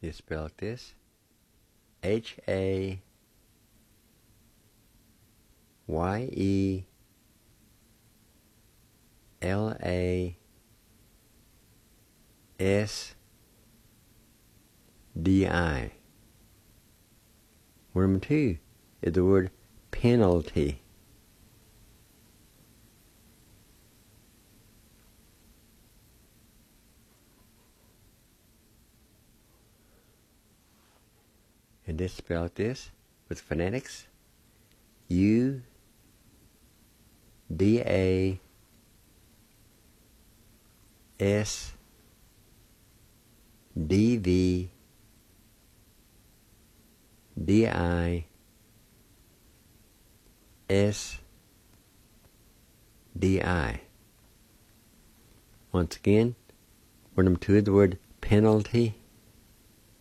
You spell like this: Haylasdi. Word number 2 is the word penalty. And this spell like this with phonetics: UDASDVDISDI. Once again, word number 2 is the word penalty.